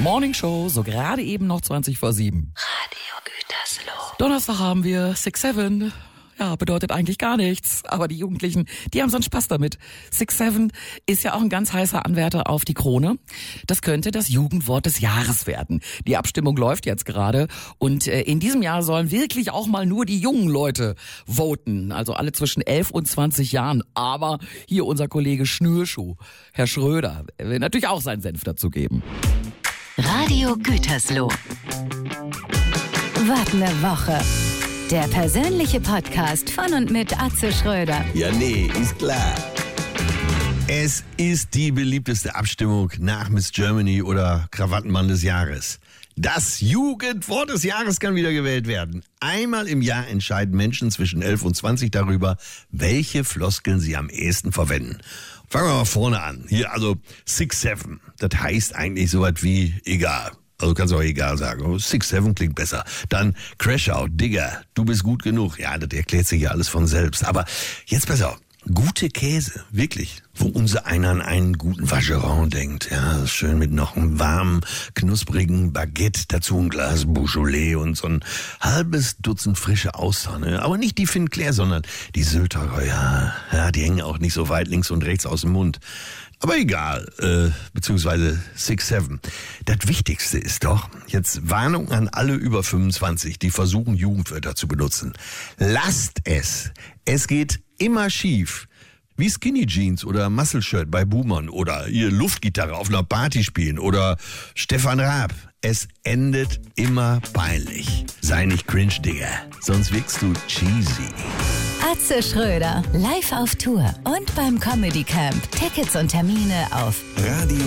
Morning Show, so gerade eben noch 20 vor 7. Radio Gütersloh. Donnerstag haben wir 6-7. Ja, bedeutet eigentlich gar nichts. Aber die Jugendlichen, die haben so einen Spaß damit. 6-7 ist ja auch ein ganz heißer Anwärter auf die Krone. Das könnte das Jugendwort des Jahres werden. Die Abstimmung läuft jetzt gerade. Und in diesem Jahr sollen wirklich auch mal nur die jungen Leute voten. Also alle zwischen 11 und 20 Jahren. Aber hier unser Kollege Schnürschuh, Herr Schröder, will natürlich auch seinen Senf dazu geben. Radio Gütersloh. Was ne Woche. Der persönliche Podcast von und mit Atze Schröder. Ja, nee, ist klar. Es ist die beliebteste Abstimmung nach Miss Germany oder Krawattenmann des Jahres. Das Jugendwort des Jahres kann wieder gewählt werden. Einmal im Jahr entscheiden Menschen zwischen 11 und 20 darüber, welche Floskeln sie am ehesten verwenden. Fangen wir mal vorne an. Hier, also 6-7. Das heißt eigentlich so was wie egal. Also kannst du auch egal sagen. 6-7 klingt besser. Dann Crashout, Digger, du bist gut genug. Ja, das erklärt sich ja alles von selbst. Aber jetzt pass auf. Gute Käse, wirklich. Wo unser einer an einen guten Vacheron denkt. Ja, schön mit noch einem warmen, knusprigen Baguette, dazu ein Glas Beaujolais und so ein halbes Dutzend frische Austern. Ne? Aber nicht die Finclair, sondern die Sylter. Ja, die hängen auch nicht so weit links und rechts aus dem Mund. Aber egal, beziehungsweise 6-7. Das Wichtigste ist doch, jetzt Warnung an alle über 25, die versuchen, Jugendwörter zu benutzen. Lasst es. Es geht immer schief. Wie Skinny Jeans oder Muscle Shirt bei Boomern oder ihr Luftgitarre auf einer Party spielen oder Stefan Raab. Es endet immer peinlich. Sei nicht cringe, Digga, sonst wirkst du cheesy. Atze Schröder, live auf Tour und beim Comedy Camp. Tickets und Termine auf Radio